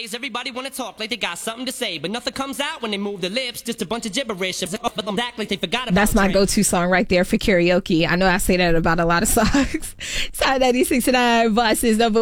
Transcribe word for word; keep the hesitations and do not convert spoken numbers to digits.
nowadays everybody wanna talk like they got something to say, but nothing comes out when they move their lips, just a bunch of gibberish. But them act like they forgot about That's my tricks. go-to song right there for karaoke. I know I say that about a lot of songs. Side ninety-six point nine Voices number